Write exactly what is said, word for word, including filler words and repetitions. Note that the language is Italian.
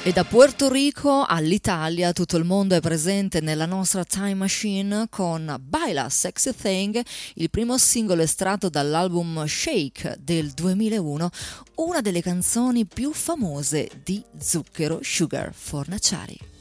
E da Puerto Rico all'Italia tutto il mondo è presente nella nostra Time Machine con Baila Sexy Thing, il primo singolo estratto dall'album Shake del duemilauno, una delle canzoni più famose di Zucchero Sugar Fornaciari.